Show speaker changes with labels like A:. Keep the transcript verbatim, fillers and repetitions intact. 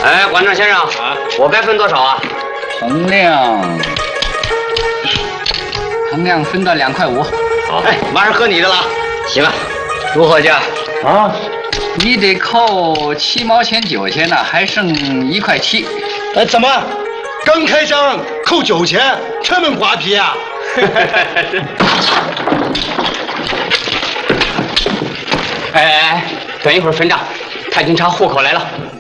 A: 哎，馆长先生啊，我该分多少啊？
B: 衡量，衡量分到两块五。
A: 好，哎，马上喝你的了。行啊，如何价？
B: 啊，你得扣七毛钱九钱呢，还剩一块七。
C: 哎，怎么？刚开张扣九钱，这么瓜皮啊？
A: 哎哎哎，等一会儿分账，太平查户口来了。